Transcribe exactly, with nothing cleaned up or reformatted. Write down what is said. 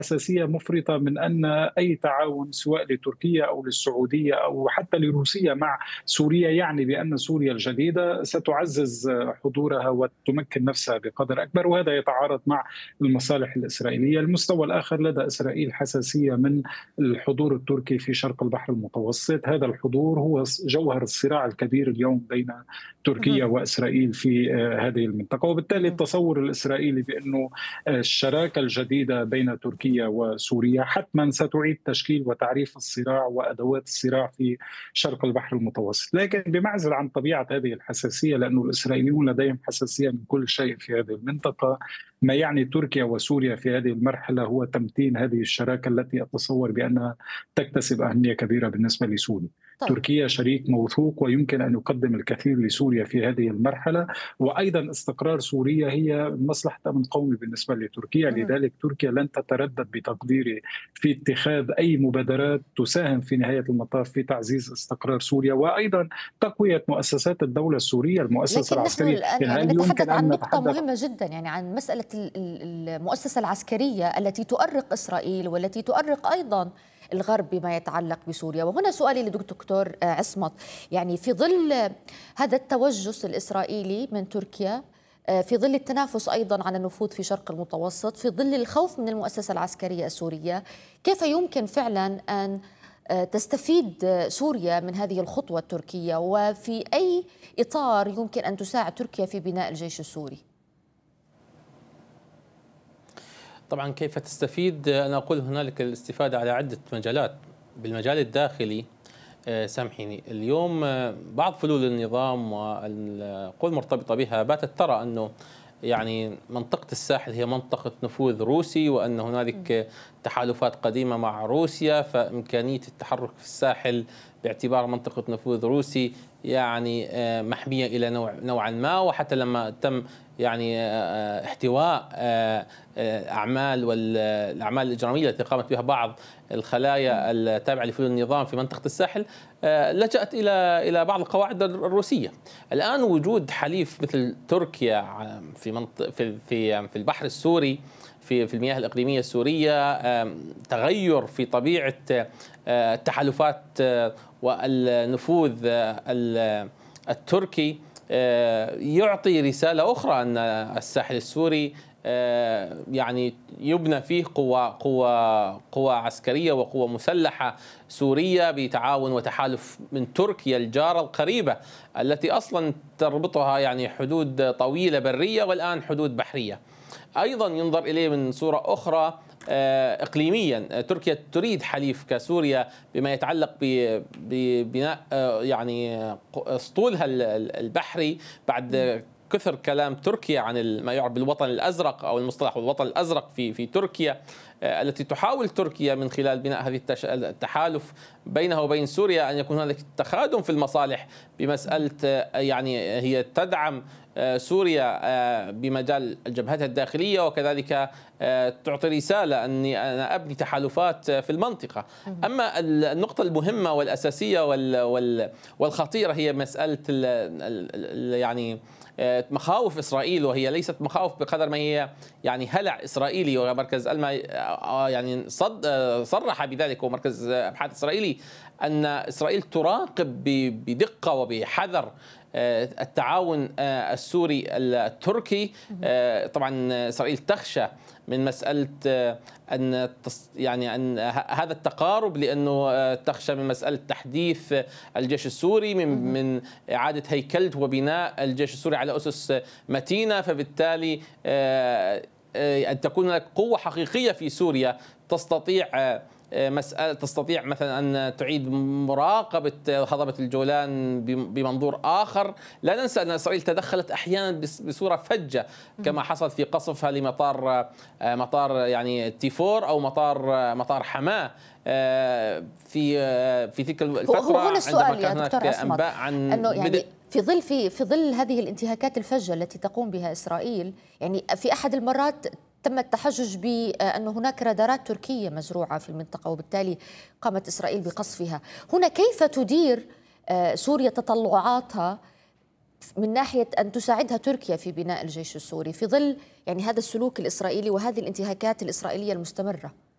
حساسية مفرطة من أن أي تعاون سواء لتركيا أو للسعودية أو حتى لروسيا مع سوريا يعني بأن سوريا الجديدة ستعزز حضورها وتمكن نفسها بقدر أكبر، وهذا يتعارض مع المصالح الإسرائيلية. المستوى الآخر، لدى إسرائيل حساسية من الحضور التركي في شرق البحر المتوسط. هذا الحضور هو جوهر الصراع الكبير اليوم بين تركيا مهم. وإسرائيل في آه، هذه المنطقة، وبالتالي مهم. التصور الإسرائيلي بأنه آه، الشراكة الجديدة بين تركيا وسوريا حتما ستعيد تشكيل وتعريف الصراع وأدوات الصراع في شرق البحر المتوسط. لكن بمعزل عن طبيعة هذه الحساسية، لأن الإسرائيليون لديهم حساسية من كل شيء في هذه المنطقة، ما يعني تركيا وسوريا في هذه المرحلة هو تمتين هذه الشراكة التي أتصور بأنها تكتسب أهمية كبيرة بالنسبة لسوريا. طيب. تركيا شريك موثوق ويمكن أن يقدم الكثير لسوريا في هذه المرحلة، وأيضا استقرار سوريا هي مصلحة أمن قومي بالنسبة لتركيا. مهم. لذلك تركيا لن تتردد بتقديري في اتخاذ أي مبادرات تساهم في نهاية المطاف في تعزيز استقرار سوريا، وأيضا تقوية مؤسسات الدولة السورية، المؤسسة لكن نحن العسكرية. الآن يعني يعني هل يمكن نتحدث عن أن نقطة نتحدث؟ مهمة جدا، يعني عن مسألة ال- ال- المؤسسة العسكرية التي تؤرق إسرائيل والتي تؤرق أيضا الغرب بما يتعلق بسوريا. وهنا سؤالي لدكتور عصمت، يعني في ظل هذا التوجس الإسرائيلي من تركيا، في ظل التنافس أيضا على النفوذ في شرق المتوسط، في ظل الخوف من المؤسسة العسكرية السورية، كيف يمكن فعلا أن تستفيد سوريا من هذه الخطوة التركية، وفي أي إطار يمكن أن تساعد تركيا في بناء الجيش السوري؟ طبعا كيف تستفيد؟ أنا أقول هنالك الاستفادة على عدة مجالات. بالمجال الداخلي، آه، سامحيني، اليوم آه، بعض فلول النظام والقوى المرتبطة بها باتت ترى أنه يعني منطقة الساحل هي منطقة نفوذ روسي، وأن هنالك تحالفات قديمة مع روسيا، فإمكانية التحرك في الساحل باعتبار منطقة نفوذ روسي يعني آه، محمية إلى نوع نوعا ما. وحتى لما تم يعني آه، احتواء آه، آه، أعمال والأعمال الإجرامية التي قامت بها بعض الخلايا التابعة لفلول النظام في منطقة الساحل، آه، لجأت إلى إلى بعض القواعد الروسية. الآن وجود حليف مثل تركيا في منطقة في في في البحر السوري، في في المياه الإقليمية السورية، آم، تغير في طبيعة آه، التحالفات آه، والنفوذ آه، ال- التركي، آه، يعطي رسالة أخرى أن الساحل السوري آه، يعني يبنى فيه قوى قوى قوى عسكرية وقوى مسلحة سورية بتعاون وتحالف من تركيا الجارة القريبة، التي أصلا تربطها يعني حدود طويلة برية والآن حدود بحرية. أيضا ينظر إليه من صورة أخرى آه، إقليميا. تركيا تريد حليف كسوريا بما يتعلق ببناء آه، يعني أسطولها البحري، بعد كثر كلام تركيا عن ما يعرف بالوطن الأزرق أو المصطلح الوطن الأزرق في في تركيا، آه، التي تحاول تركيا من خلال بناء هذه التحالف بينها وبين سوريا أن يكون هناك تخادم في المصالح بمسألة آه، يعني هي تدعم آه، سوريا آه، بمجال الجبهات الداخلية، وكذلك آه، تعطي رسالة أني أنا أبني تحالفات آه، في المنطقة. أما النقطة المهمة والأساسية والخطيرة هي مسألة ال ال يعني مخاوف إسرائيل، وهي ليست مخاوف بقدر ما هي يعني هلع إسرائيلي. ومركز ألما يعني صد صرح بذلك، ومركز أبحاث إسرائيلي، أن إسرائيل تراقب بدقة وبحذر التعاون السوري التركي. طبعا إسرائيل تخشى من مسألة أن يعني أن هذا التقارب، لأنه تخشى من مسألة تحديث الجيش السوري، من من إعادة هيكلة وبناء الجيش السوري على أسس متينة، فبالتالي أن تكون هناك قوة حقيقية في سوريا تستطيع مسألة تستطيع مثلا أن تعيد مراقبة هضبة الجولان بمنظور آخر. لا ننسى أن إسرائيل تدخلت أحيانا بصورة فجة، كما حصل في قصفها لمطار مطار يعني تيفور أو مطار مطار حماة في في تلك الفترة، هنا السؤال عندما كان هناك أنباء عن أنه يعني في ظل في في ظل هذه الانتهاكات الفجة التي تقوم بها إسرائيل، يعني في أحد المرات تم التحجج بأن هناك رادارات تركية مزروعة في المنطقة، وبالتالي قامت إسرائيل بقصفها. هنا كيف تدير سوريا تطلعاتها من ناحية أن تساعدها تركيا في بناء الجيش السوري في ظل يعني هذا السلوك الإسرائيلي وهذه الانتهاكات الإسرائيلية المستمرة؟